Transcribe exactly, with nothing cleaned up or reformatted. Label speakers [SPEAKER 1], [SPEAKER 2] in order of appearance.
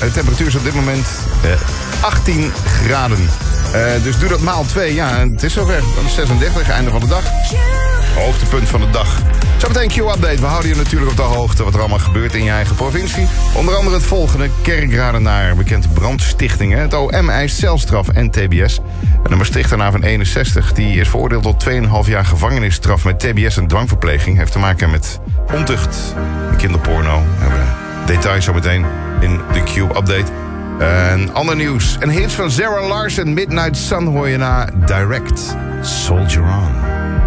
[SPEAKER 1] De temperatuur is op dit moment uh, achttien graden. Uh, dus doe dat maal twee. Ja, het is zover. Dan is zesendertig, einde van de dag. Hoogtepunt van de dag. Zometeen Q-update. We houden je natuurlijk op de hoogte wat er allemaal gebeurt in je eigen provincie. Onder andere het volgende. Kerkradenaar, bekende brandstichtingen. Het O M eist celstraf en T B S. En een Maastrichtenaar van eenenzestig... die is veroordeeld tot twee komma vijf jaar gevangenisstraf met T B S en dwangverpleging. Heeft te maken met ontucht en kinderporno. We hebben details zometeen in de Q-update. En ander nieuws. Een hit van Zara Larsson, Midnight Sun, hoor je na Direct Soldier On.